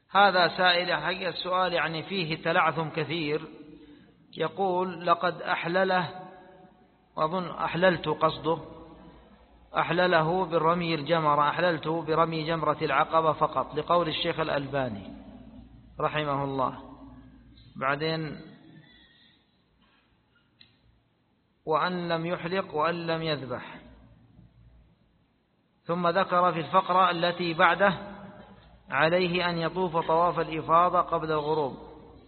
هذا سائل حقيقة السؤال يعني فيه تلعثم كثير. يقول لقد أحلله، وأظن أحللت قصده، أحلله بالرمي الجمرة، أحللت برمي جمرة العقبة فقط، لقول الشيخ الألباني رحمه الله. بعدين وأن لم يحلق وأن لم يذبح. ثم ذكر في الفقرة التي بعده عليه أن يطوف طواف الإفاضة قبل الغروب،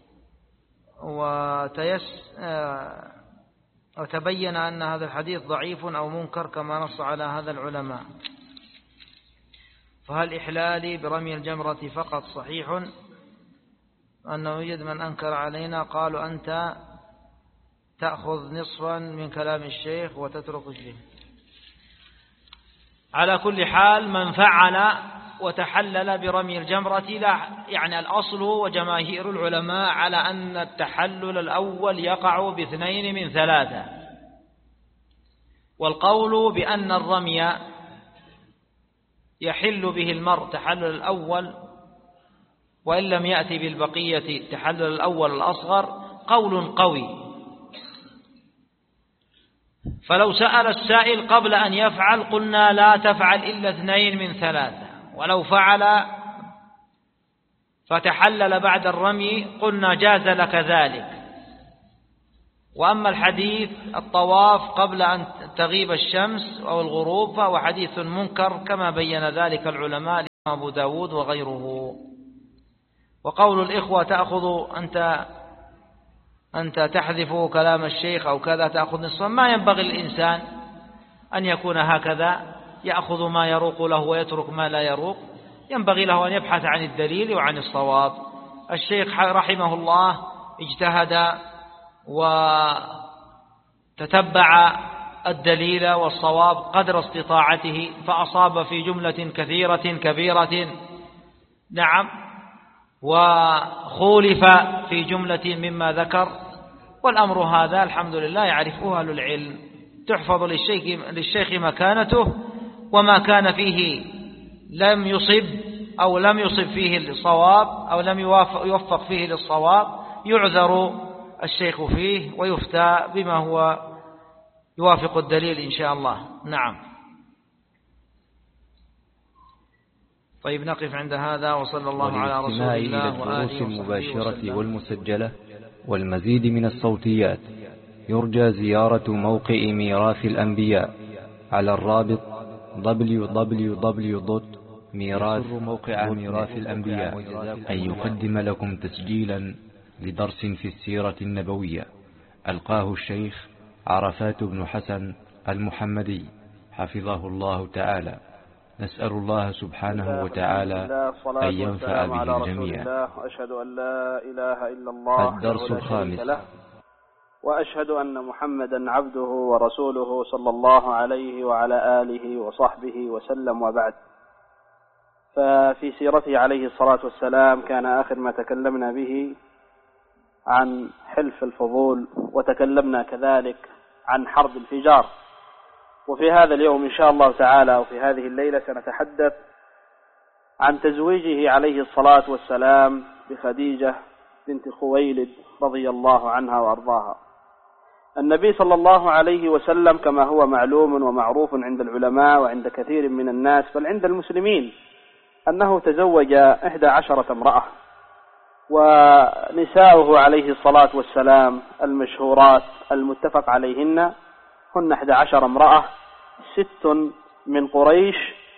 وتبين أن هذا الحديث ضعيف أو منكر كما نص على هذا العلماء. فهل إحلالي برمي الجمرة فقط صحيح؟ أنه يوجد من أنكر علينا، قالوا أنت تأخذ نصفا من كلام الشيخ وتترك الشيخ. على كل حال من فعل وتحلل برمي الجمرة لا، يعني الأصل وجماهير العلماء على أن التحلل الأول يقع باثنين من ثلاثة، والقول بأن الرمي يحل به المرء تحلل الأول وإن لم يأتي بالبقية التحلل الأول الأصغر قول قوي. فلو سأل السائل قبل أن يفعل قلنا لا تفعل إلا اثنين من ثلاثة، ولو فعل فتحلل بعد الرمي قلنا جاز لك ذلك. وأما الحديث الطواف قبل أن تغيب الشمس أو الغروب فهو حديث منكر كما بين ذلك العلماء أبو داود وغيره. وقول الإخوة تأخذ أنت تحذف كلام الشيخ أو كذا تأخذ نصفا، ما ينبغي الإنسان أن يكون هكذا يأخذ ما يروق له ويترك ما لا يروق، ينبغي له أن يبحث عن الدليل وعن الصواب. الشيخ رحمه الله اجتهد وتتبع الدليل والصواب قدر استطاعته فأصاب في جملة كثيرة كبيرة، نعم، وخولف في جملة مما ذكر. والأمر هذا الحمد لله يعرفه أهل العلم، تحفظ للشيخ مكانته، وما كان فيه لم يصب فيه الصواب أو لم يوفق فيه للصواب يعذر الشيخ فيه ويفتى بما هو يوافق الدليل إن شاء الله. نعم. طيب نقف عند هذا، وصلى الله على رسول الله وآله الدروس المباشرة والمسجلة والمزيد من الصوتيات يرجى زيارة موقع ميراث الأنبياء على الرابط www.ميراث الأنبياء أن يقدم لكم تسجيلا لدرس في السيرة النبوية ألقاه الشيخ عرفات بن حسن المحمدي حفظه الله تعالى. نسأل الله سبحانه وتعالى أن ينفع به الجميع. وأشهد أن لا إله إلا الله الدرس الخامس. وأشهد أن محمدا عبده ورسوله صلى الله عليه وعلى آله وصحبه وسلم، وبعد. ففي سيرته عليه الصلاة والسلام كان آخر ما تكلمنا به عن حلف الفضول، وتكلمنا كذلك عن حرب الفجار. وفي هذا اليوم إن شاء الله تعالى وفي هذه الليلة سنتحدث عن تزويجه عليه الصلاة والسلام بخديجة بنت خويلد رضي الله عنها وأرضاها. النبي صلى الله عليه وسلم كما هو معلوم ومعروف عند العلماء وعند كثير من الناس بل عند المسلمين أنه تزوج 11 امرأة، ونساؤه عليه الصلاة والسلام المشهورات المتفق عليهن هن 11 امرأة، 6 من قريش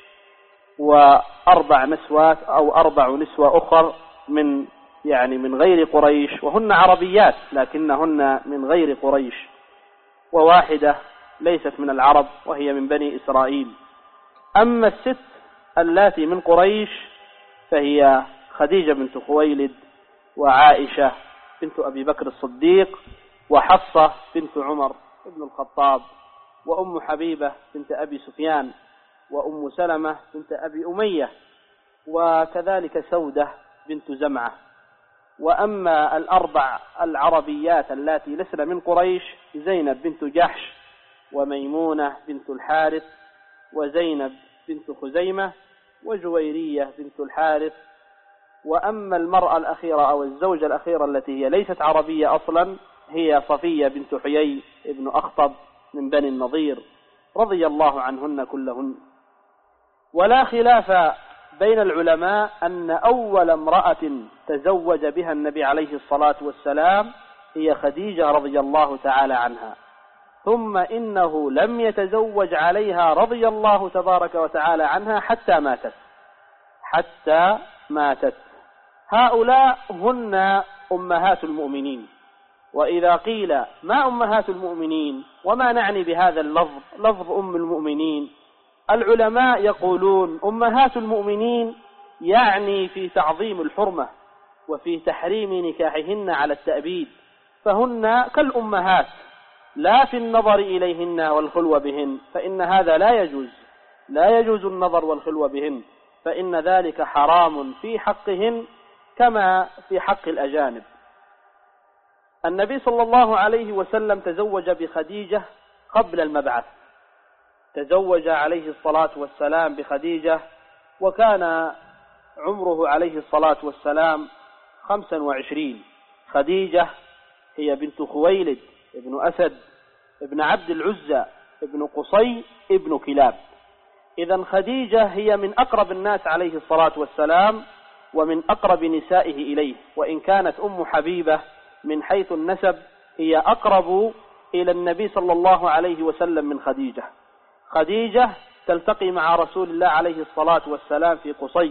و4 نسوات أو 4 نسوة أخر من غير قريش، وهن عربيات لكنهن من غير قريش، وواحدة ليست من العرب وهي من بني إسرائيل. أما 6 اللاتي من قريش فهي خديجة بنت خويلد، وعائشة بنت أبي بكر الصديق، وحفصة بنت عمر بن الخطاب، وأم حبيبة بنت أبي سفيان، وأم سلمة بنت أبي أمية، وكذلك سودة بنت زمعة. وأما 4 العربيات اللاتي لسن من قريش زينب بنت جحش، وميمونة بنت الحارث، وزينب بنت خزيمة، وجويرية بنت الحارث، وأما المرأة الأخيرة أو الزوجة الأخيرة التي هي ليست عربية أصلا هي صفية بنت حيي ابن أخطب من بني النضير رضي الله عنهن كلهن. ولا خلاف بين العلماء أن أول امرأة تزوج بها النبي عليه الصلاة والسلام هي خديجة رضي الله تعالى عنها، ثم إنه لم يتزوج عليها رضي الله تبارك وتعالى عنها حتى ماتت. هؤلاء هن أمهات المؤمنين. وإذا قيل ما أمهات المؤمنين وما نعني بهذا اللفظ لفظ أم المؤمنين، العلماء يقولون أمهات المؤمنين يعني في تعظيم الحرمة وفي تحريم نكاحهن على التأبيد، فهن كالأمهات لا في النظر إليهن والخلوة بهن، فإن هذا لا يجوز النظر والخلوة بهن، فإن ذلك حرام في حقهن كما في حق الأجانب. النبي صلى الله عليه وسلم تزوج بخديجة قبل المبعث، تزوج عليه الصلاة والسلام بخديجة وكان عمره عليه الصلاة والسلام 25. خديجة هي بنت خويلد ابن أسد ابن عبد العزى ابن قصي ابن كلاب. إذن خديجة هي من أقرب الناس عليه الصلاة والسلام ومن أقرب نسائه إليه، وإن كانت أم حبيبة من حيث النسب هي أقرب إلى النبي صلى الله عليه وسلم من خديجة. خديجة تلتقي مع رسول الله عليه الصلاة والسلام في قصي